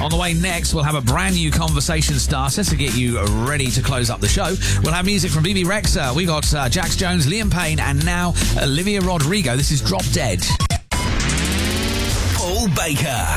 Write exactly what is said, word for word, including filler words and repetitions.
On the way next, we'll have a brand new conversation starter to get you ready to close up the show. We'll have music from Bebe Rexha. We got uh, Jax Jones, Liam Payne, and now Olivia Rodrigo. This is Drop Dead. Paul Baker.